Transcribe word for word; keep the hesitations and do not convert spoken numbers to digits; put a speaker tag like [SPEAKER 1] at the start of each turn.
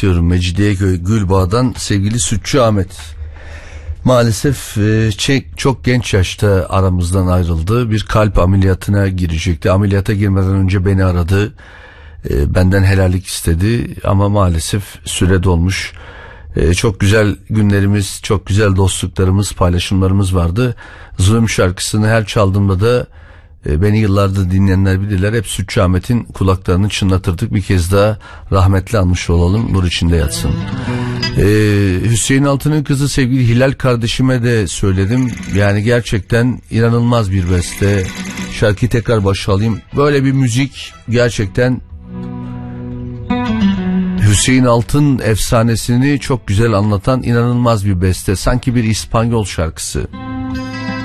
[SPEAKER 1] istiyorum. Mecidiyeköy Gülbağ'dan sevgili Sütçü Ahmet. Maalesef e, çek, çok genç yaşta aramızdan ayrıldı. Bir kalp ameliyatına girecekti. Ameliyata girmeden önce beni aradı. E, benden helallik istedi ama maalesef süre dolmuş. E, çok güzel günlerimiz, çok güzel dostluklarımız, paylaşımlarımız vardı. Zulüm şarkısını her çaldığımda da e, beni yıllardır dinleyenler bilirler. Hep Sütçü Ahmet'in kulaklarını çınlatırdık. Bir kez daha rahmetli anmış olalım. Nur içinde yatsın. Ee, Hüseyin Altun'un kızı sevgili Hilal kardeşime de söyledim. Yani gerçekten inanılmaz bir beste. Şarkıyı tekrar başa alayım. Böyle bir müzik gerçekten Hüseyin Altun efsanesini çok güzel anlatan inanılmaz bir beste. Sanki bir İspanyol şarkısı.